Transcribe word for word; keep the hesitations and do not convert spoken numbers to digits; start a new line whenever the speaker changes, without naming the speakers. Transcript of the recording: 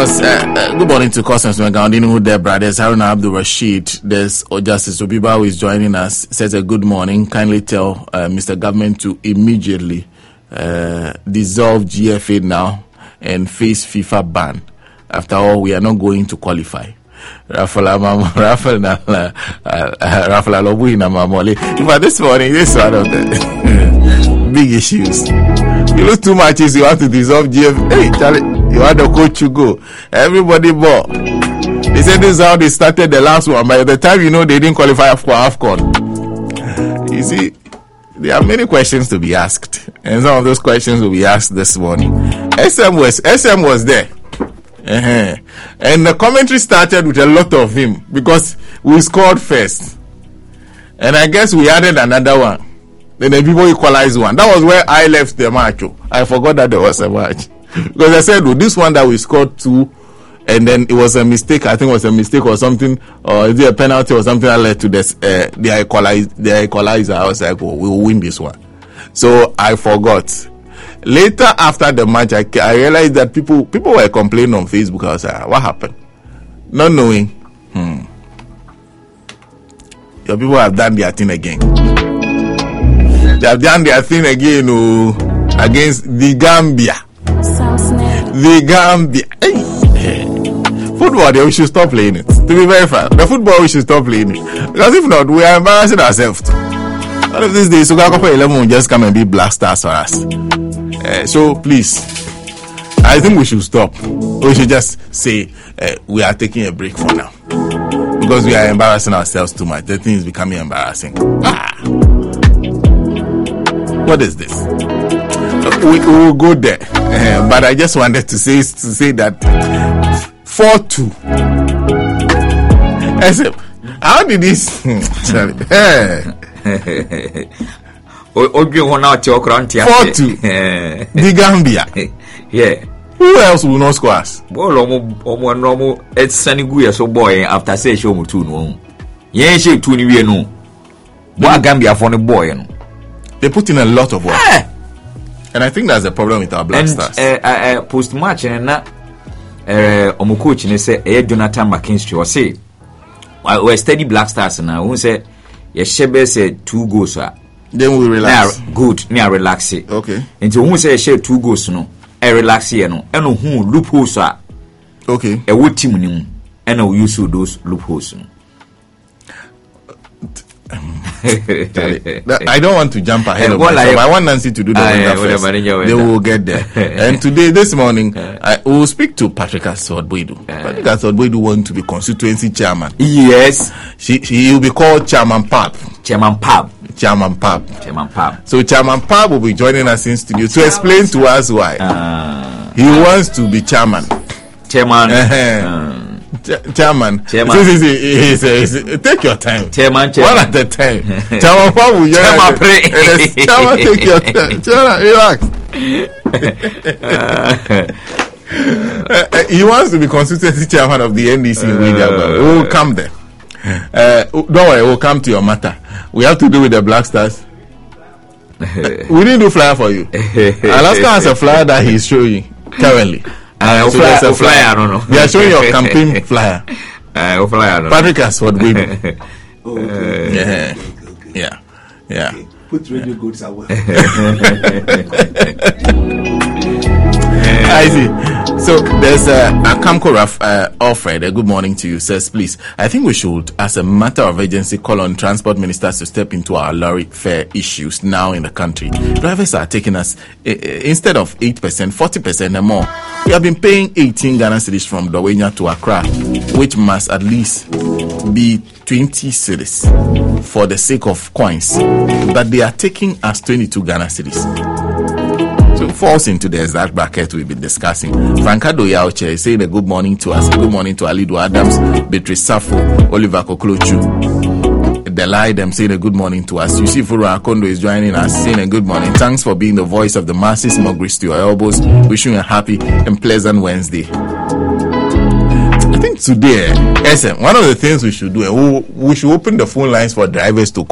course, uh, uh, good morning to Customs Megandino, their brothers, Haruna Abdul Rashid. There's oh, Justice Obiba who is joining us. Says a good morning. Kindly tell uh, Mister Government to immediately uh, dissolve G F A now and face FIFA ban. After all, we are not going to qualify. Rafael Rafael Rafael Alobu in Amamole. But this morning, this is one of the big issues. You lose two matches, you have to dissolve G F A. Hey, Charlie. You want the coach to go. Everybody bought. They said this is how they started the last one. By the time you know they didn't qualify for AFCON. You see, there are many questions to be asked. And some of those questions will be asked this morning. S M was S M was there. Uh-huh. And the commentary started with a lot of him because we scored first. And I guess we added another one. Then the people equalized one. That was where I left the match. I forgot that there was a match. Because I said, well, this one that we scored two, and then it was a mistake. I think it was a mistake or something, or is it a penalty or something that led to this? Uh, the equalizer. The equalizer. I was like, oh, we will win this one. So I forgot. Later, after the match, I, I realized that people people were complaining on Facebook. I was like, what happened? Not knowing. Hmm. Your people have done their thing again. They have done their thing again oh, against the Gambia. The Gambia. Hey. Football, we should stop playing it. To be very fair, the football, we should stop playing it. Because if not, we are embarrassing ourselves. One of these days, Sugakopa eleven will just come and be black stars for us. Uh, so, please, I think we should stop. We should just say uh, we are taking a break for now. Because we are embarrassing ourselves too much. The thing is becoming embarrassing. Ah. What is this? We, we will go there, uh, but I just wanted to say to say that four two. How did this? Sorry. four two. The Gambia.
Yeah.
Who else will not score us?
It's sunny good so boy after say show me two no. Yeah, she two ni no. What Gambia for the boy?
They put in a lot of work. And I think that's the problem with our Black
and,
Stars.
Uh, uh, uh, post match and na uh omo coach ne say eh Jonathan McKinstry or say we steady Black Stars now. Who say ye shebe say two goals ah.
Then we relax.
Nah, good, me relax it.
Okay.
Until who say share two goals no, e relax here no. E no who loopholes ah.
Okay.
E what team ni e no use those loopholes no.
I don't want to jump ahead of myself. I want Nancy to do the uh, first. They will get there. And today, this morning, I will speak to Patrick Asod-Boidu. Uh, Patrick Asod-Boidu wants to be constituency chairman.
Yes.
She, he will be called Chairman Pab.
Chairman Pab.
Chairman Pab.
Chairman Pab.
So Chairman Pab will be joining us in studio to explain to us why. Uh, he wants to be chairman.
Chairman.
Uh-huh. Uh, Ch- chairman,
chairman.
So, so, so, so, so, take your time.
Chairman, chairman.
One at a time. Chairman, Pabu, you
chairman, pray.
Chairman, take your time. Chairman, relax. uh, he wants to be constituency chairman of the N D C in Media. Uh, we'll come there. Uh, don't worry, we'll come to your matter. We have to do with the Black Stars. Uh, we didn't do flyer for you. Alaska has a flyer that he's showing currently.
Uh,
so
flyer,
a flyer.
flyer, I don't know.
They are showing your campaign flyer.
Uh, flyer, I don't
Patrick Asod-Boidu.
Oh, okay.
Uh, yeah, yeah, yeah.
Okay. Put radio goods away.
I see. So there's uh, Akamko Raf uh, Alfred. Uh, good morning to you. Says, please, I think we should, as a matter of urgency, call on transport ministers to step into our lorry fare issues now in the country. Drivers are taking us uh, instead of eight percent, forty percent and more. We have been paying eighteen Ghana cedis from Dawenya to Accra, which must at least be twenty cedis for the sake of coins, but they are taking us twenty-two Ghana cedis. So it falls into the exact bracket we've been discussing. Franca Doyauche is saying a good morning to us. Good morning to Alido Adams, Beatrice Safo, Oliver Koklochu. Delay them saying a good morning to us. Yusuf Akondo is joining us, saying a good morning. Thanks for being the voice of the masses. More grace to your elbows. Wishing you a happy and pleasant Wednesday. I think today, S M, one of the things we should do, we, we should open the phone lines for drivers to